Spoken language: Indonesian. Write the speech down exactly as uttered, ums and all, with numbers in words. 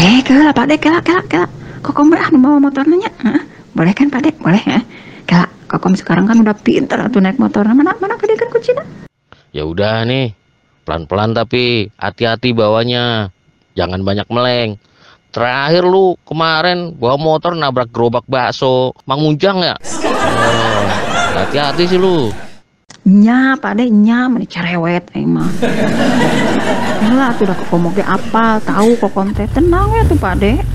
Eh, kela Pak De, kela kela kela. Kokom ah bawa motor nanya. Hah? Boleh kan Pak De? Boleh ya. Kela, Kokom sekarang kan udah pinter atuh naik motor. Mana mana kedekan kucina? Ya udah nih, pelan-pelan tapi hati-hati bawanya. Jangan banyak meleng. Terakhir lu kemarin bawa motor nabrak gerobak bakso Mang Ujang ya. Oh, hati-hati sih lu. Nya Pak De, nya meni cerewet emang. Kela tuh udah Kokom oge apal, tahu Kokom teh tenang ya tuh Pak De.